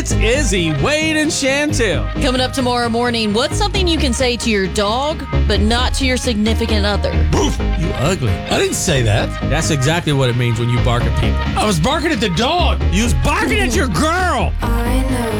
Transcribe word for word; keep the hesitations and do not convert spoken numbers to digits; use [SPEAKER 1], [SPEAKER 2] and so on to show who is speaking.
[SPEAKER 1] It's Izzy, Wade, and Chantel.
[SPEAKER 2] Coming up tomorrow morning, what's something you can say to your dog, but not to your significant other?
[SPEAKER 1] Boof, you ugly.
[SPEAKER 3] I didn't say that.
[SPEAKER 1] That's exactly what it means when you bark at people.
[SPEAKER 3] I was barking at the dog.
[SPEAKER 1] You was barking at your girl.
[SPEAKER 4] I know